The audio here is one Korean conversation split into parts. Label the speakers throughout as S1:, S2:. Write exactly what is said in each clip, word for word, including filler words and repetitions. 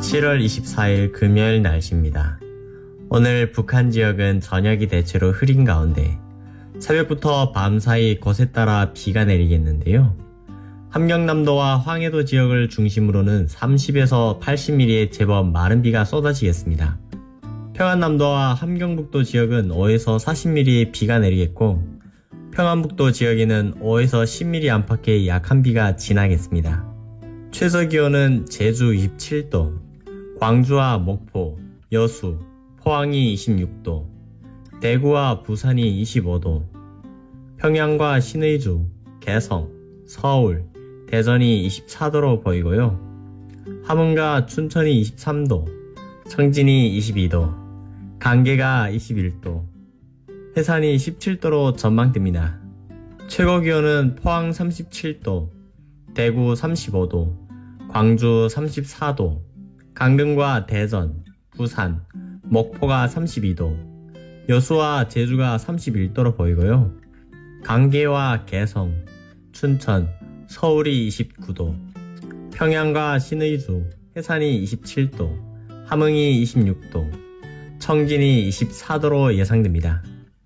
S1: 칠월 이십사일 금요일 날씨입니다. 오늘 북한 지역은 저녁이 대체로 흐린 가운데 새벽부터 밤사이 곳에 따라 비가 내리겠는데요. 함경남도와 황해도 지역을 중심으로는 삼십에서 팔십 밀리미터의 제법 마른 비가 쏟아지겠습니다. 평안남도와 함경북도 지역은 오에서 사십 밀리미터의 비가 내리겠고, 평안북도 지역에는 오에서 십 밀리미터 안팎의 약한 비가 지나겠습니다. 최저기온은 제주 이십칠 도, 광주와 목포, 여수, 포항이 이십육 도, 대구와 부산이 이십오 도, 평양과 신의주, 개성, 서울, 대전이 이십사 도로 보이고요. 함흥과 춘천이 이십삼 도, 청진이 이십이 도, 강계가 이십일 도, 해산이 십칠 도로 전망됩니다. 최고기온은 포항 삼십칠 도, 대구 삼십오 도, 광주 삼십사 도, 강릉과 대전, 부산, 목포가 삼십이 도, 여수와 제주가 삼십일 도로 보이고요. 강계와 개성, 춘천, 서울이 이십구 도, 평양과 신의주, 해산이 이십칠 도, 함흥이 이십육 도, 청진이 이십사 도로 예상됩니다.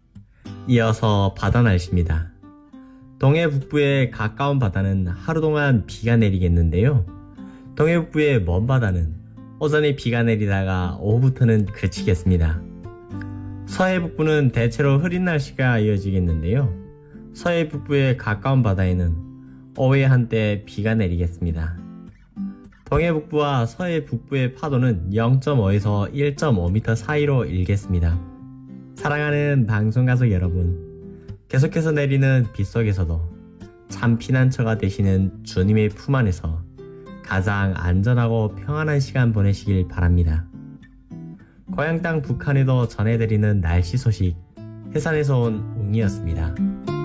S1: 이어서 바다 날씨입니다. 동해 북부의 가까운 바다는 하루 동안 비가 내리겠는데요. 동해 북부의 먼 바다는 오전에 비가 내리다가 오후부터는 그치겠습니다. 서해 북부는 대체로 흐린 날씨가 이어지겠는데요. 서해 북부의 가까운 바다에는 오후에 한때 비가 내리겠습니다. 동해 북부와 서해 북부의 파도는 영 점 오에서 일 점 오 미터 사이로 일겠습니다. 사랑하는 방송가족 여러분, 계속해서 내리는 비 속에서도 참 피난처가 되시는 주님의 품 안에서 가장 안전하고 평안한 시간 보내시길 바랍니다. 고향 땅 북한에도 전해드리는 날씨 소식, 해산에서 온 웅이었습니다.